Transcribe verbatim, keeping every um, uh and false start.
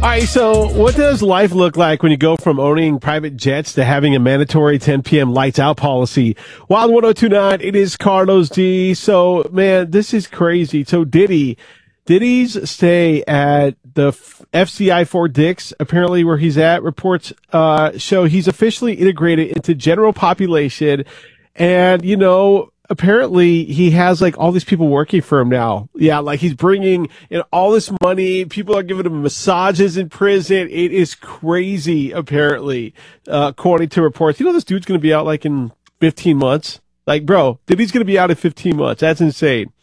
All right, so what does life look like when you go from owning private jets to having a mandatory ten p.m. lights out policy? Wild one oh two point nine, it is Carlos D. So, man, this is crazy. So Diddy, Diddy's stay at the F C I Fort Dix, apparently where he's at, reports uh, show he's officially integrated into general population. And, you know, apparently he has like all these people working for him now. Yeah, like he's bringing in all this money. People are giving him massages in prison. It is crazy, apparently, uh, according to reports. You know, this dude's going to be out like in fifteen months. Like, bro, Diddy's going to be out in fifteen months. That's insane.